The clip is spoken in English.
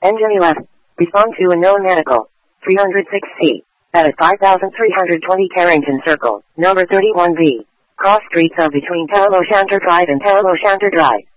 Engine left. Respond to unknown medical. 306C. At 5320 Carrington Circle, number 31B. Cross streets of between Palo Shanter Drive and Palo Shanter Drive.